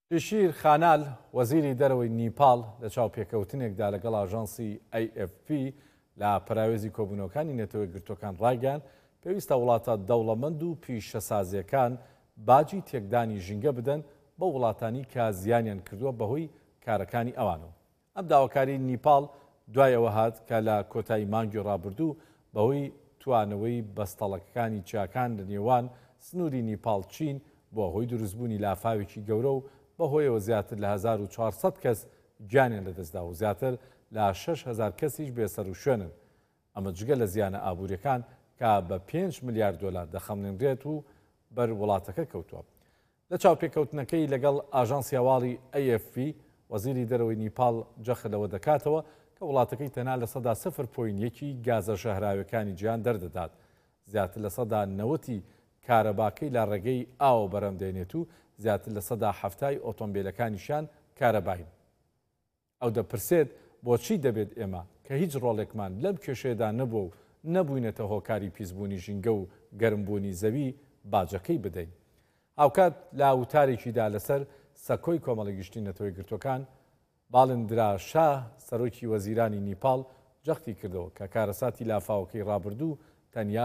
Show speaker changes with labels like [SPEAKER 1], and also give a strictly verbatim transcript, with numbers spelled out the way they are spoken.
[SPEAKER 1] شیر خانال وەزیری دەرەوەی نیپال لە چاوپێکەوتنێکدا لەگەڵ ئاژانسی ئەی ئەف پی لە پراوێزی کۆبوونەوەکانی نێتەوەی گرتوەکان ڕایگەیاند پێویستە وڵاتە دەوڵەمەند و پیشەسازیەکان باجی تێکدانی ژینگە بدەن بە وڵاتانی کە زیانیان کردووە بەهۆی کارەکانی ئەوانەوە. ئەم داواکاری نیپال دوایەوە هات کە لە کۆتایی مانگی ڕابردوو بەهۆی توانەوەی بەستەڵەکانی چاکان لە نێوان سنووری نیپال چین بۆ هۆی دروستبوونی لافاوێکی گەورە و بەهۆیەوە زیاتر لە هەزار و چوارسەد کەس گیانیان لەدەستدا و زیاتر لە شەش هەزار کەسیش بێسەر و شوێنن. ئەمە جگە لە زیانە ئابوووریەکان کە بە پێنج ملیارد دۆلار دەخەمنێنرێت و بەر وڵاتەکە کەوتووە. لە چاوپێکەوتنەکەی لەگەڵ ئاژانسی هەواڵی ئەی ئەف پی وەزیری دەرەوەی نیپال جەخلەوە دەکاتەوە کە وڵاتەکەی تەنها لە سەدا سفر پۆین یەکی گازە شەهراویەکانی جیهان دەردەدات. زیاتر لە سەدا نەوەتی کارەباکەی لە ڕێگەی ئاوە بەرەمدێنێت و زیاتر لە سەدا هەفتای ئۆتۆمبیلەکانیشان کارەباین. ئەو دەپرسێت بۆچی دەبێت ئێمە کە هیچ ڕۆڵێکمان لەم کێشەیەدا نەبووە و نەبووینەتە هۆکاری پیسبوونی ژینگە و گەرمبوونی زەوی باجەکەی بدەین. ئاوکات لە وتارێکیدا لەسەر سەکۆی کۆمەڵی گشتی نەتەوەی گرتوەکان باڵندرا شاه سەرۆکی وەزیرانی نیپال جەختی کردەوە کە کارەساتی لافاوەکەی ڕابردوو تەنیا